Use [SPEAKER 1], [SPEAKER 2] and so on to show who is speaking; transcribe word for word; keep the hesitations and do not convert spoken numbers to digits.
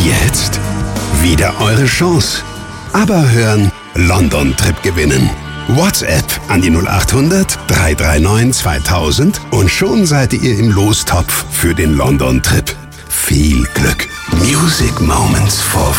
[SPEAKER 1] Jetzt wieder eure Chance. Aber hören, London-Trip gewinnen. WhatsApp an die null acht hundert, drei drei neun, zweitausend und schon seid ihr im Lostopf für den London-Trip. Viel Glück. Music Moments for